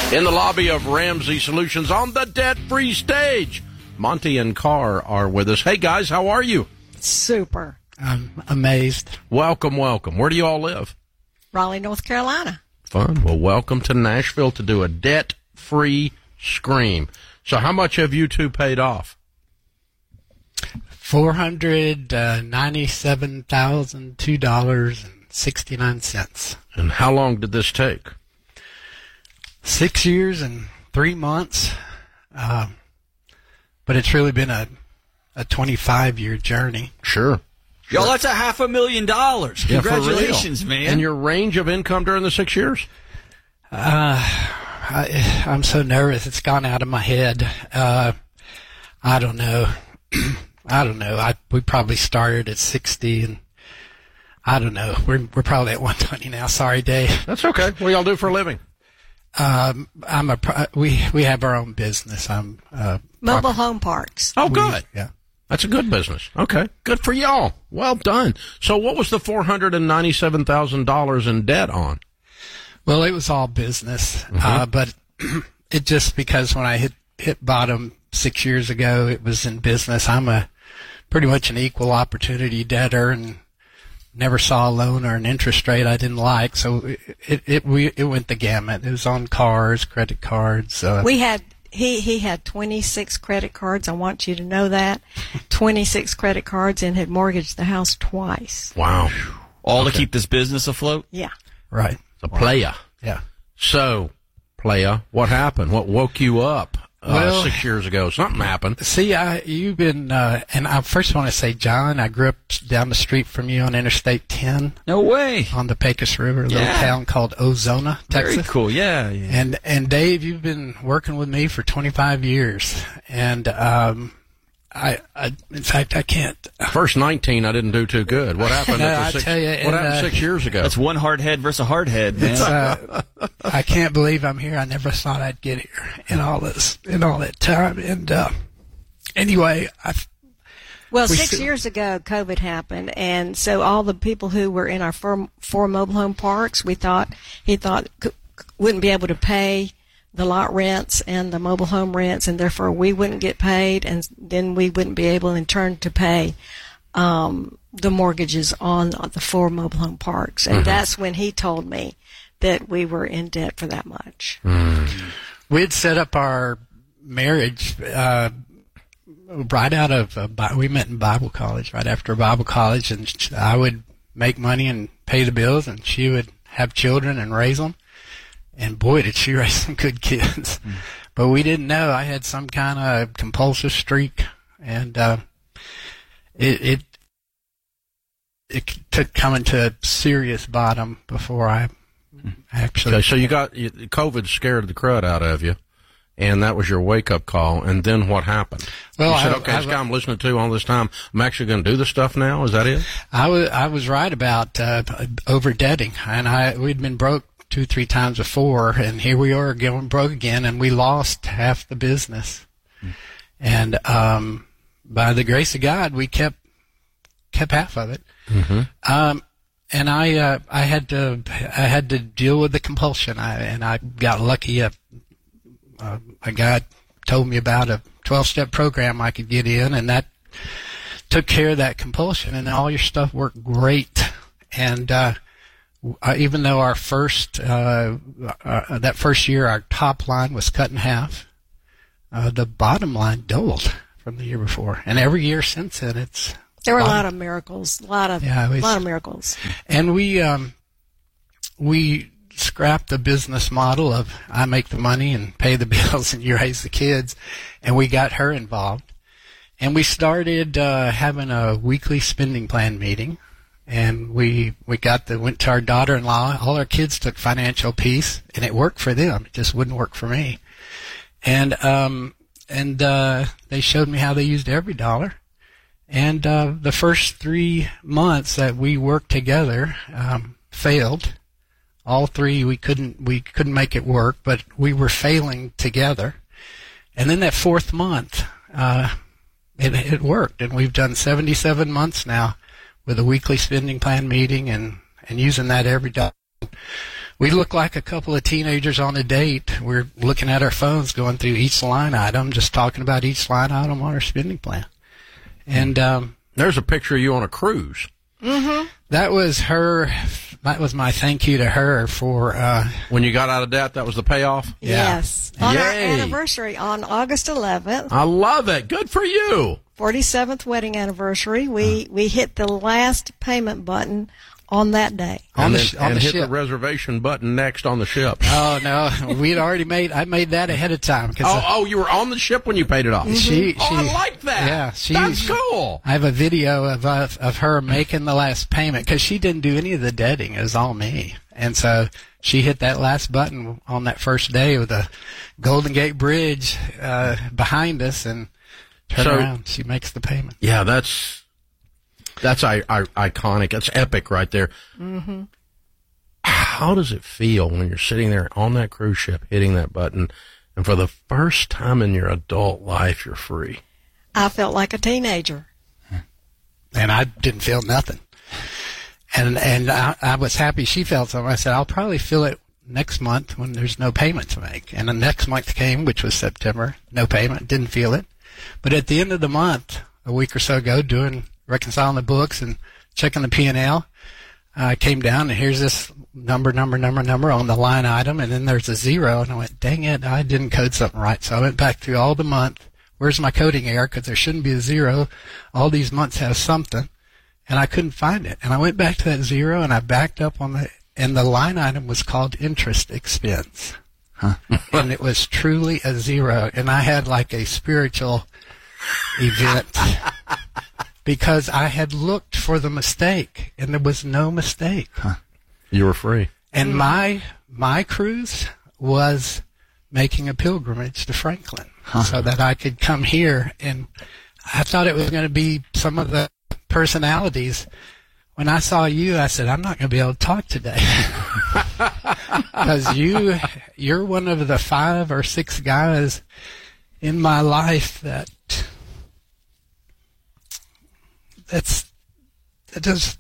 In the lobby of Ramsey Solutions on the debt-free stage, Monty and Carr are with us. Hey, guys, how are you? Super. I'm amazed. Welcome, welcome. Where do you all live? Raleigh, North Carolina. Fun. Well, welcome to Nashville to do a debt-free scream. So how much have you two paid off? $497,002.69. And how long did this take? 6 years and 3 months. But it's really been a 25-year journey. Sure. Y'all, that's $500,000. Congratulations, yeah, man. And your range of income during the 6 years? I'm so nervous. It's gone out of my head. I don't know. We probably started at 60, and I don't know. We're probably at 120 now. Sorry, Dave. That's okay. What do y'all do for a living? We have our own business. Mobile home parks. Oh, good. Yeah. That's a good business. Okay. Good for y'all. Well done. So what was the $497,000 in debt on? Well, it was all business. But it just because when I hit bottom 6 years ago, it was in business. I'm pretty much an equal opportunity debtor and never saw a loan or an interest rate I didn't like. So it went the gamut. It was on cars, credit cards. He had 26 credit cards. I want you to know that. 26 credit cards and had mortgaged the house twice. Wow. All to keep this business afloat? Yeah. Right. A playa. Yeah. So, playa, what happened? What woke you up 6 years ago? Something happened. See, you've been, and I first want to say, John, I grew up down the street from you on Interstate 10. No way. On the Pecos River, a little town called Ozona, Texas. Very cool, yeah. And Dave, you've been working with me for 25 years. And, in fact, I can't. First 19, I didn't do too good. What happened? No, I tell you, what happened 6 years ago? That's one hard head versus a hard head, man. I can't believe I'm here. I never thought I'd get here in all that time. And anyway, 6 years ago, COVID happened, and so all the people who were in our four mobile home parks, he thought wouldn't be able to pay the lot rents and the mobile home rents, and therefore we wouldn't get paid, and then we wouldn't be able in turn to pay the mortgages on the 4 mobile home parks. And that's when he told me that we were in debt for that much. We had set up our marriage right out of we met in Bible college, right after Bible college, and I would make money and pay the bills, and she would have children and raise them. And boy, did she raise some good kids. But we didn't know I had some kind of compulsive streak. And it took coming to a serious bottom before I actually... Okay, so COVID scared the crud out of you, and that was your wake-up call. And then what happened? Well, you said, okay, this guy I'm listening to all this time, I'm actually going to do the stuff now? Is that it? I was right about over-debting. And we'd been broke 2-3 times before, and here we are going broke again, and we lost half the business. And by the grace of God, we kept half of it. And I had to deal with the compulsion. I got lucky. A guy told me about a 12-step program I could get in, and that took care of that compulsion. And all your stuff worked great. And even though our that first year our top line was cut in half, the bottom line doubled from the year before, and every year since then there were a lot of miracles, a lot of miracles. And we scrapped the business model of I make the money and pay the bills and you raise the kids, and we got her involved, and we started having a weekly spending plan meeting. And we went to our daughter-in-law. All our kids took financial peace, and it worked for them. It just wouldn't work for me. And they showed me how they used every dollar. And the first 3 months that we worked together failed. All 3 we couldn't make it work, but we were failing together. And then that 4th month, it worked, and we've done 77 months now with a weekly spending plan meeting and using that every dollar. we look like a couple of teenagers on a date. We're looking at our phones, going through each line item, just talking about each line item on our spending plan. And there's a picture of you on a cruise. Mm-hmm. That was her. That was my thank you to her for when you got out of debt. That was the payoff. Yeah. Yes, on our Yay. anniversary on August 11th. I love it. Good for you. 47th wedding anniversary. We hit the last payment button on that day. On the hit ship. the reservation button next on the ship. Oh no, we'd already made. I made that ahead of time. You were on the ship when you paid it off. I like that. Yeah, that's cool. I have a video of her making the last payment because she didn't do any of the debting. It was all me, and so she hit that last button on that first day with the Golden Gate Bridge behind us, and turn around. She makes the payment. Yeah, that's iconic. That's epic right there. Mm-hmm. How does it feel when you're sitting there on that cruise ship hitting that button, and for the first time in your adult life, you're free? I felt like a teenager. And I didn't feel nothing. And I was happy she felt something. I said, I'll probably feel it next month when there's no payment to make. And the next month came, which was September, no payment, didn't feel it. But at the end of the month, a week or so ago, reconciling the books and checking the P&L, I came down and here's this number on the line item, and then there's a zero, and I went, dang it, I didn't code something right. So I went back through all the month. Where's my coding error? Because there shouldn't be a zero. All these months have something, and I couldn't find it. And I went back to that zero, and I backed up and the line item was called interest expense. Huh. And it was truly a zero, and I had like a spiritual event. Because I had looked for the mistake, and there was no mistake. Huh. You were free. And my cruise was making a pilgrimage to Franklin so that I could come here. And I thought it was going to be some of the personalities. When I saw you, I said, I'm not going to be able to talk today. Because you're one of the 5 or 6 guys in my life that does.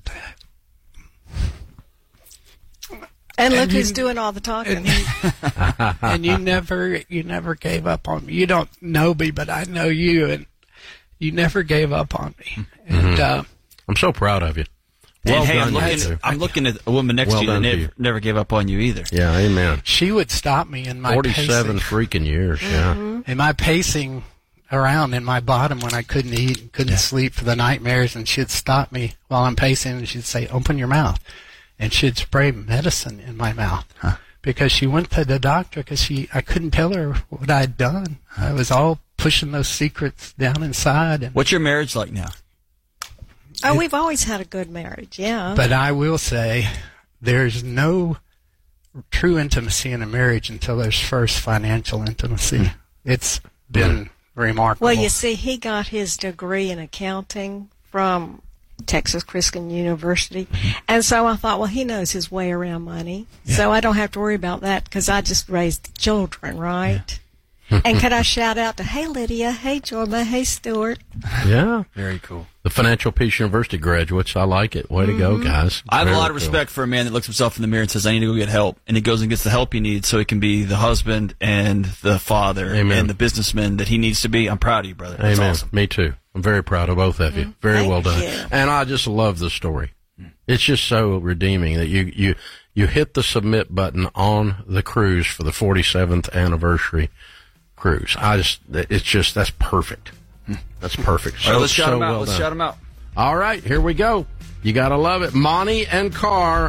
And look who's doing all the talking. And you never gave up on me. You don't know me, but I know you, and you never gave up on me. And I'm so proud of you. Well Well hey, done, I'm looking at a woman next Well to you done to that you. never gave up on you either. Yeah, amen. she would stop me in my 47 pacing, freaking years, yeah. in my pacing around in my bottom when I couldn't eat and couldn't sleep for the nightmares, and she'd stop me while I'm pacing, and she'd say, open your mouth. And she'd spray medicine in my mouth. Because she went to the doctor because I couldn't tell her what I'd done. I was all pushing those secrets down inside. And, What's your marriage like now? Oh, we've always had a good marriage, yeah. but I will say there's no true intimacy in a marriage until there's first financial intimacy. It's been remarkable. Well, you see, he got his degree in accounting from Texas Christian University. And so I thought, well, he knows his way around money. Yeah. So I don't have to worry about that because I just raised children, right? And could I shout out to, hey, Lydia, hey, Jorma, hey, Stuart. Yeah. Very cool. The Financial Peace University graduates, I like it. Way to go, guys. I have a Very lot of cool. respect for a man that looks himself in the mirror and says, I need to go get help. And he goes and gets the help he needs so he can be the husband and the father Amen. and the businessman that he needs to be. I'm proud of you, brother. That's Amen. awesome. Me too. I'm very proud of both of you. Very Thank well done. you. And I just love the story. It's just so redeeming that you hit the submit button on the cruise for the 47th anniversary cruise. That's perfect. That's perfect. All right, let's shout so him out. well Let's done. shout him out. All right, here we go. You gotta love it. Monty and Carr,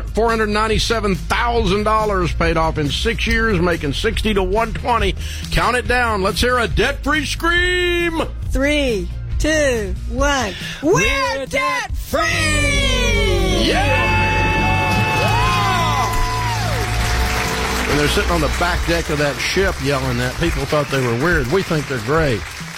$497,000 paid off in 6 years, making 60 to 120. Count it down. Let's hear a debt-free scream. 3, 2, 1. We're debt free! And they're sitting on the back deck of that ship yelling that. People thought they were weird. We think they're great.